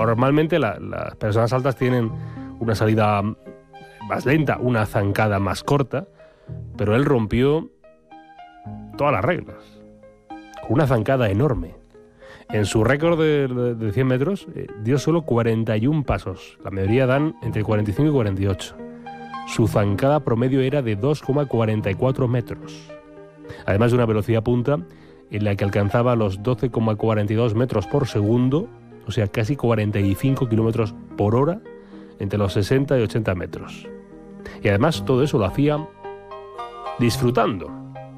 Normalmente las personas altas tienen una salida más lenta, una zancada más corta, pero él rompió todas las reglas, con una zancada enorme. En su récord de 100 metros dio solo 41 pasos, la mayoría dan entre 45 y 48. Su zancada promedio era de 2,44 metros, además de una velocidad punta en la que alcanzaba los 12,42 metros por segundo, o sea, casi 45 kilómetros por hora, entre los 60 y 80 metros. Y además todo eso lo hacía disfrutando.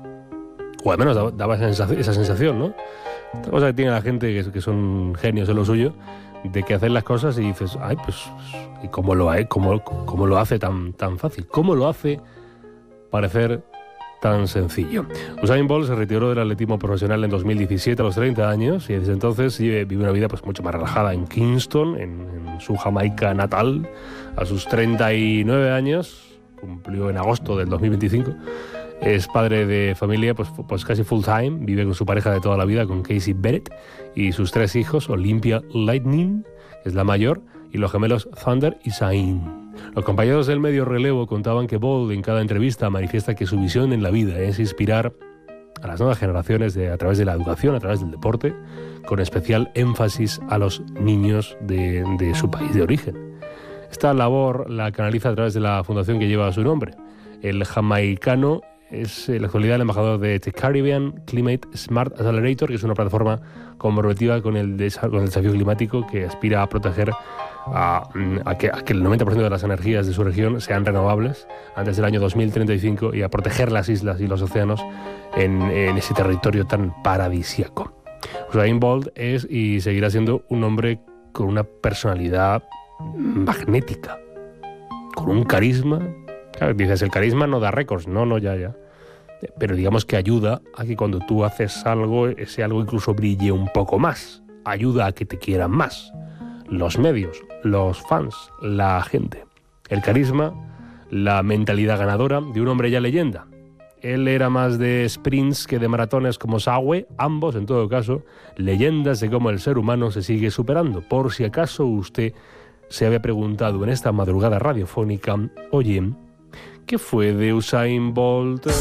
O al menos daba esa sensación, ¿no? Otra cosa que tiene la gente que son genios en lo suyo, de que hacen las cosas y dices, ay, pues, ¿y cómo lo hace tan fácil? ¿Cómo lo hace parecer tan sencillo? Usain Bolt se retiró del atletismo profesional en 2017 a los 30 años y desde entonces vive una vida pues mucho más relajada en Kingston, en su Jamaica natal. A sus 39 años, cumplió en agosto del 2025, es padre de familia pues casi full time, vive con su pareja de toda la vida, con Casey Bennett, y sus 3 hijos, Olympia Lightning, que es la mayor, y los gemelos Thunder y Zayn. Los compañeros del medio relevo contaban que Bolt en cada entrevista manifiesta que su visión en la vida es inspirar a las nuevas generaciones a través de la educación, a través del deporte, con especial énfasis a los niños de su país de origen. Esta labor la canaliza a través de la fundación que lleva su nombre. El jamaicano es en la actualidad el embajador de The Caribbean Climate Smart Accelerator, que es una plataforma comprometida con el desafío climático que aspira a proteger a que el 90% de las energías de su región sean renovables antes del año 2035 y a proteger las islas y los océanos en ese territorio tan paradisíaco. Usain Bolt es y seguirá siendo un hombre con una personalidad magnética, con un carisma. Claro, dices, el carisma no da récords, no, ya. Pero digamos que ayuda a que cuando tú haces algo, ese algo incluso brille un poco más. Ayuda a que te quieran más. Los medios, los fans, la gente. El carisma, la mentalidad ganadora de un hombre ya leyenda. Él era más de sprints que de maratones como Sawe, ambos, en todo caso, leyendas de cómo el ser humano se sigue superando. Por si acaso usted se había preguntado en esta madrugada radiofónica, oye, ¿qué fue de Usain Bolt?